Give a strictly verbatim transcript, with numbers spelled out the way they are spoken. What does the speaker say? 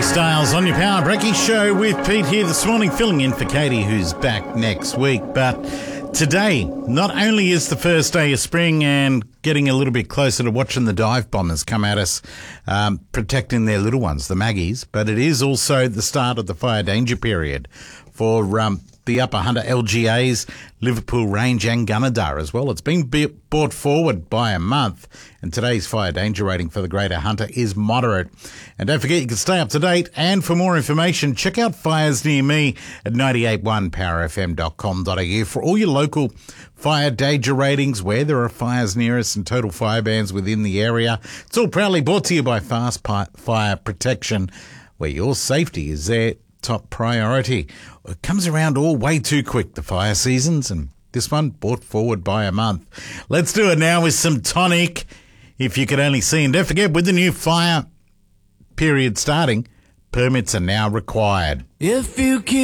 Styles on your Power Breaky Show with Pete here this morning, filling in for Katie, who's back next week. But today, not only is the first day of spring and getting a little bit closer to watching the dive bombers come at us, um, protecting their little ones, the Maggies, but it is also the start of the fire danger period for um, the Upper Hunter L G As, Liverpool Range and Gunnedah as well. It's been be- brought forward by a month, and today's fire danger rating for the Greater Hunter is moderate. And don't forget, you can stay up to date, and for more information, check out Fires Near Me at nine eight one power f m dot com dot a u for all your local fire danger ratings, where there are fires near us and total fire bans within the area. It's all proudly brought to you by Fast Pi- Fire Protection, where your safety is their top priority. It comes around all way too quick, the fire seasons, and this one brought forward by a month. Let's do it now with some Tonic, If You Could Only See. And don't forget, with the new fire period starting, permits are now required. If you keep